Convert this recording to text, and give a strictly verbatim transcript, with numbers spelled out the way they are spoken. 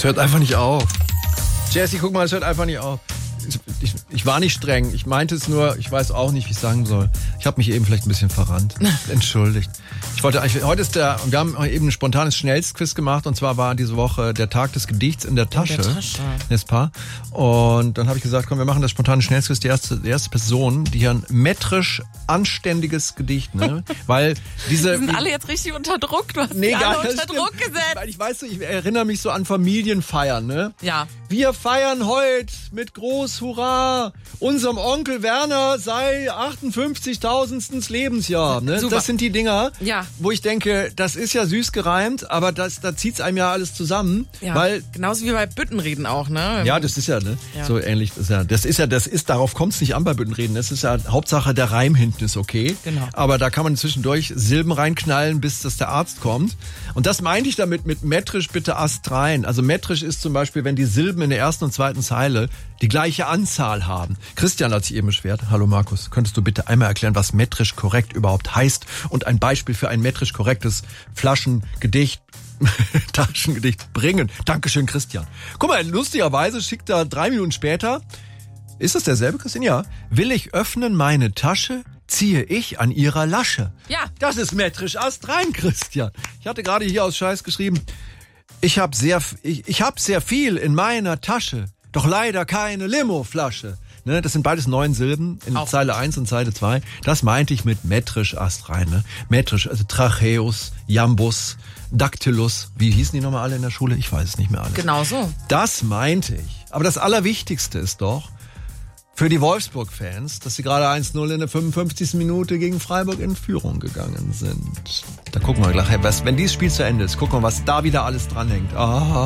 Es hört einfach nicht auf. Jesse, guck mal, es hört einfach nicht auf. Ich, ich, ich war nicht streng. Ich meinte es nur, ich weiß auch nicht, wie ich sagen soll. Ich habe mich eben vielleicht ein bisschen verrannt. Entschuldigt. Ich wollte eigentlich, heute ist der, wir haben eben ein spontanes Schnellsquiz gemacht und zwar war diese Woche der Tag des Gedichts in der Tasche. In der Tasche. Nespa. Und dann habe ich gesagt, komm, wir machen das spontane Schnellsquiz. Die erste, die erste Person, die hier ein metrisch anständiges Gedicht, ne? Weil diese... Die sind alle jetzt richtig unter Druck. Du hast nee, die gar alle nicht unter Druck gesetzt. Ich, ich weiß, ich erinnere mich so an Familienfeiern, ne? Ja. Wir feiern heute mit groß Hurra. Unserem Onkel Werner sei achtundfünfzigtausendstens Lebensjahr. Ne? Das sind die Dinger, ja. wo ich denke, das ist ja süß gereimt, aber das, da zieht's einem ja alles zusammen. Ja. Weil, genauso wie bei Büttenreden auch, ne? Ja, das ist ja, ne? Ja. So ähnlich. Das ist ja, das ist ja, das ist, darauf kommt's nicht an bei Büttenreden. Das ist ja Hauptsache, der Reim hinten ist okay. Genau. Aber da kann man zwischendurch Silben reinknallen, bis dass der Arzt kommt. Und das meinte ich damit mit metrisch bitte astrein. Also metrisch ist zum Beispiel, wenn die Silben in der ersten und zweiten Zeile die gleiche Anzahl haben. Christian hat sich eben beschwert. Hallo Markus, könntest du bitte einmal erklären, was metrisch korrekt überhaupt heißt und ein Beispiel für ein metrisch korrektes Flaschengedicht, Taschengedicht bringen? Dankeschön, Christian. Guck mal, lustigerweise schickt er drei Minuten später, ist das derselbe, Christian? Ja. Will ich öffnen meine Tasche, ziehe ich an ihrer Lasche. Ja. Das ist metrisch astrein, Christian. Ich hatte gerade hier aus Scheiß geschrieben, ich habe sehr, ich, ich hab sehr viel in meiner Tasche, doch leider keine Limoflasche. Ne, das sind beides neun Silben in Auch. Zeile eins und Zeile zwei. Das meinte ich mit metrisch astrein. Ne? Metrisch, also Tracheus, Jambus, Dactylus. Wie hießen die nochmal alle in der Schule? Ich weiß es nicht mehr alle. Genau so. Das meinte ich. Aber das Allerwichtigste ist doch, für die Wolfsburg-Fans, dass sie gerade eins null in der fünfundfünfzigsten Minute gegen Freiburg in Führung gegangen sind. Da gucken wir gleich, was, wenn dieses Spiel zu Ende ist, gucken wir, was da wieder alles dranhängt. Aha.